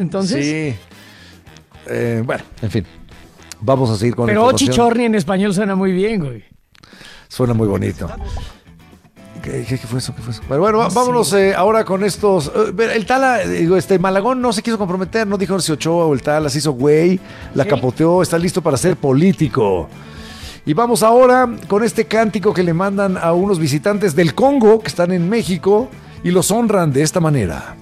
Entonces. Sí. Bueno, en fin. Vamos a seguir con la Pero información. Chichorni en español suena muy bien, güey. Suena muy bonito. ¿Qué fue eso? Pero bueno, vámonos ahora con estos. El Tala, Malagón no se quiso comprometer, no dijo si Ochoa o el Tala, se hizo güey, la capoteó, está listo para ser político. Y vamos ahora con este cántico que le mandan a unos visitantes del Congo que están en México y los honran de esta manera.